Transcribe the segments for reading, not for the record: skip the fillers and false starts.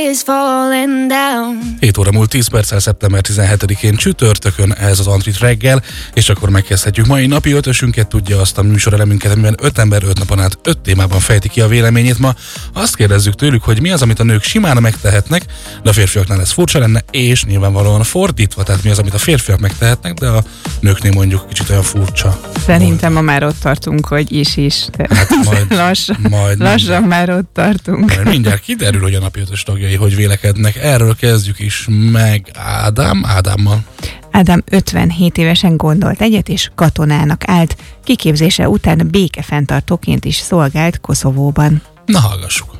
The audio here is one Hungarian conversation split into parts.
7 óra múlt 10 perccel szeptember 17-én csütörtökön ez az Antrit reggel, és akkor megkezdhetjük mai napi ötösünket, tudja azt a műsorelemünket, amiben 5 ember 5 napon át 5 témában fejti ki a véleményét. Ma azt kérdezzük tőlük, hogy mi az, amit a nők simán megtehetnek, de a férfiaknál ez furcsa lenne, és nyilvánvalóan fordítva, tehát mi az, amit a férfiak megtehetnek, de a nőknél mondjuk kicsit olyan furcsa. Szerintem ma már ott tartunk, hogy is. Hát lassan már ott tartunk. Majd mindjárt kiderül, hogy a napi ötös tagjai hogy vélekednek. Erről kezdjük is meg Ádámmal. Ádám 57 évesen gondolt egyet, és katonának állt. Kiképzése után békefenntartóként is szolgált Koszovóban. Na, hallgassuk.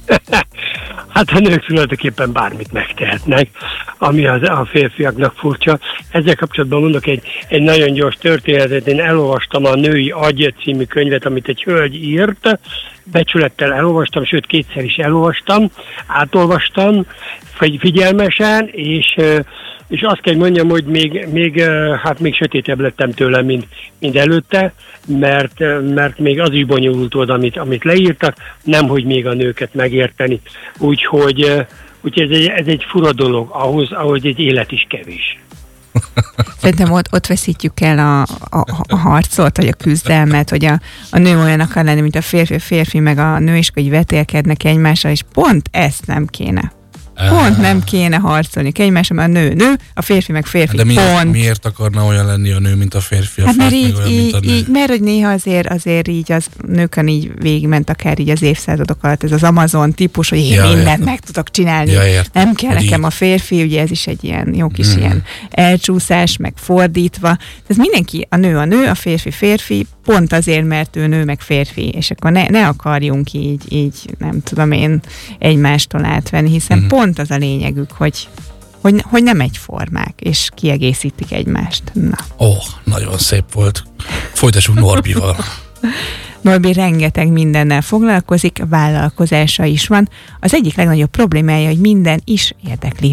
Hát a nők tulajdonképpen bármit megtehetnek, ami a férfiaknak furcsa. Ezzel kapcsolatban mondok egy nagyon gyors történetet. Én elolvastam a Női Agy című könyvet, amit egy hölgy írt. Becsülettel elolvastam, sőt kétszer is elolvastam, átolvastam figyelmesen, és azt kell mondjam, hogy még sötétebb lettem tőle, mint előtte, mert még az is bonyolult volt, amit leírtak, nemhogy még a nőket megérteni. Úgyhogy ez egy fura dolog, ahhoz egy élet is kevés. Szerintem ott veszítjük el a harcot, vagy a küzdelmet, hogy a nő olyan akar lenni, mint a férfi, meg a nő is, hogy vetélkednek egymással, és pont ezt nem kéne. Pont nem kéne harcolni egymással, mert a nő, a férfi meg férfi. De miért akarna olyan lenni a nő, mint a férfi? Hát mert mert hogy néha azért így az nőkön így végigment akár így az évszázadok alatt, ez az Amazon típus, hogy én mindent meg tudok csinálni. Nem kell nekem a férfi, ugye ez is egy ilyen jó kis ilyen elcsúszás, meg fordítva. Ez mindenki, a nő, a férfi, pont azért, mert ő nő meg férfi, és akkor ne akarjunk így nem tudom én egymástól átvenni, hiszen pont az a lényegük, hogy nem egyformák, és kiegészítik egymást. Na. Nagyon szép volt. Folytassuk Norbival. Norbi rengeteg mindennel foglalkozik, vállalkozása is van. Az egyik legnagyobb problémája, hogy minden is érdekli.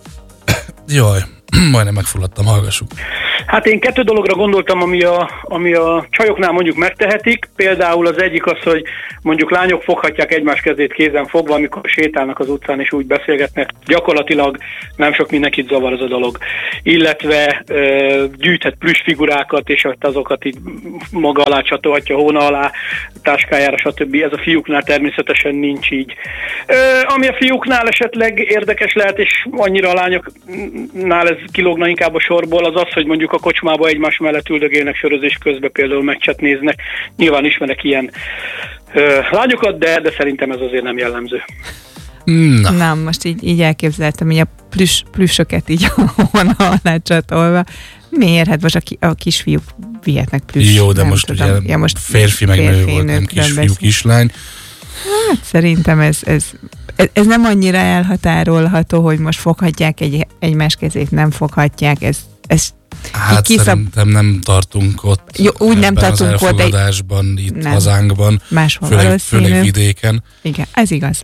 Jaj, majdnem megfulladtam, hallgassuk. Hát én 2 dologra gondoltam, ami a csajoknál mondjuk megtehetik. Például az egyik az, hogy mondjuk lányok foghatják egymás kezét kézen fogva, amikor sétálnak az utcán és úgy beszélgetnek. Gyakorlatilag nem sok mindenkit zavar az a dolog. Illetve gyűjthet plüss figurákat, és azokat így maga alá csatolhatja, hóna alá, táskájára, stb. Ez a fiúknál természetesen nincs így. Ami a fiúknál esetleg érdekes lehet, és annyira a lányoknál ez kilógna inkább a sorból, az az, hogy mondjuk a kocsmába egymás mellett üldögélnek sörözés közben, például meccset néznek. Nyilván ismerek ilyen lányokat, de szerintem ez azért nem jellemző. Na, most így elképzeltem, hogy a plüssöket így honnan alá csatolva. Miért? Hát most a kisfiúk vihetnek plüss. Jó, de most férfi meg nő volt, nem kisfiú, kislány. Hát szerintem ez nem annyira elhatárolható, hogy most foghatják egymás kezét, nem foghatják. Hát szerintem nem tartunk ott. Jó, úgy nem tartunk az elfogadásban, itt nem. Hazánkban, Máshol főleg vidéken. Igen, ez igaz.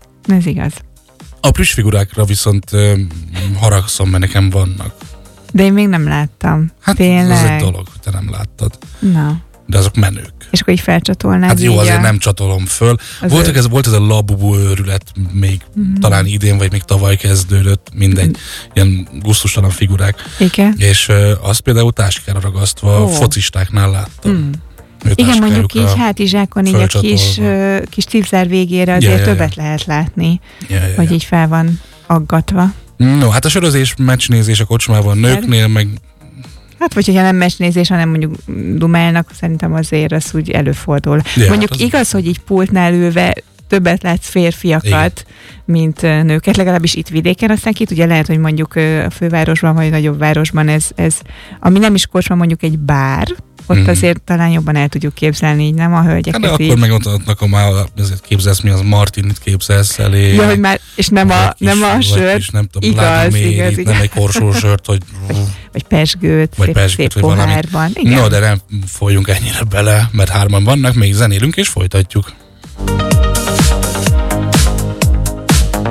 A plüssfigurák viszont haragszom, mert nekem vannak. De én még nem láttam. Hát tényleg. Ez egy dolog, hogy te nem láttad. Na. De azok menők. És akkor így felcsatolnád. Hát jó, azért nem csatolom föl. Volt ez a labubu őrület még talán idén, vagy még tavaly kezdődött, mindegy, ilyen gusztustalan figurák. Igen. És azt például táskára ragasztva focistáknál láttam. Igen, mondjuk így hátizsákon így a kis cipzár végére azért többet lehet látni, hogy így fel van aggatva. No, hát a sörözés, meccsnézés a kocsmában nőknél, meg... Hát, vagy hogyha nem meccsnézés, hanem mondjuk dumálnak, szerintem azért az úgy előfordul. Ja, mondjuk hát igaz, hogy így pultnál ülve többet látsz férfiakat, mint nőket, legalábbis itt vidéken, aztán ki tudja, lehet, hogy mondjuk a fővárosban, vagy nagyobb városban ez ami nem is kocsma, mondjuk egy bár, ott azért talán jobban el tudjuk képzelni, így nem a hölgyeket. Hát de akkor megmondhatnak, ha már ezért képzelsz, mi az Martinit képzelsz elé. Ja, hogy már, és nem a sört. És nem tudom, igaz. Nem egy korsó sört, hogy... Vagy pesgőt, szép pohárban. No, de nem folyjunk ennyire bele, mert 3 vannak, még zenélünk és folytatjuk.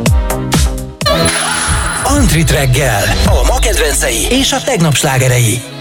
Antrit reggel, a ma kedvencei és a tegnap slágerei.